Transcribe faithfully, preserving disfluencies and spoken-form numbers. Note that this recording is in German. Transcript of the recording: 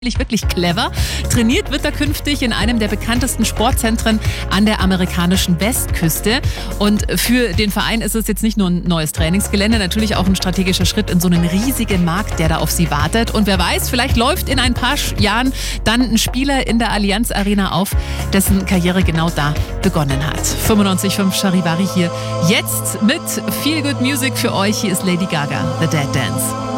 wirklich clever. Trainiert wird er künftig in einem der bekanntesten Sportzentren an der amerikanischen Westküste. Und für den Verein ist es jetzt nicht nur ein neues Trainingsgelände, natürlich auch ein strategischer Schritt in so einen riesigen Markt, der da auf sie wartet. Und wer weiß, vielleicht läuft in ein paar Jahren dann ein Spieler in der Allianz Arena auf, dessen Karriere genau da begonnen hat. fünfundneunzig Komma fünf Charivari hier. Jetzt mit Feel Good Music für euch. Hier ist Lady Gaga, The Dead Dance.